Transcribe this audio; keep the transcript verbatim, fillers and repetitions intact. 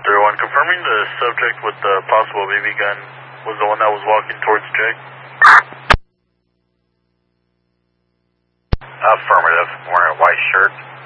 Zero one, confirming the subject with the possible B B gun was the one that was walking towards Jay? Affirmative, wearing a white shirt.